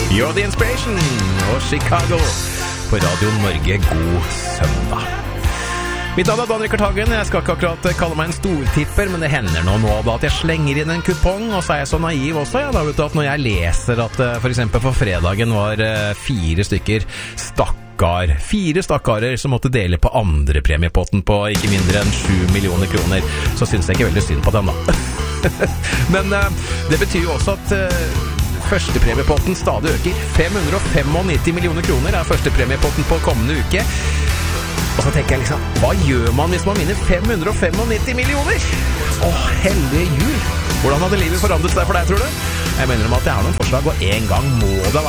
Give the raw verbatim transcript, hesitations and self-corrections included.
You're the Inspiration og Chicago på Radio Norge. God søndag. Mitt navn er Dan Rikard Hagen. Jeg skal ikke akkurat kalle meg en stortipper, men det hender nå nå da at jeg slenger inn en kupong, og så er jeg så naiv også, ja, da vet du, at når jeg leser at for eksempel for fredagen var fire stykker stakkar, fire stakkarer som måtte dele på andre premiepotten på ikke mindre enn sju millioner kroner, så synes jeg ikke veldig synd på dem da. Men det betyr jo også at første premiepotten stadig øker. fem hundre og nittifem millioner kroner er første premiepotten på kommende uke. Og så tenker jeg liksom, hva gjør man hvis man vinner fem hundre og nittifem millioner? Åh, heldige jul! Hvordan hadde livet forandret seg for deg, tror du? Jeg mener om at jeg har noen forslag, og en gang må det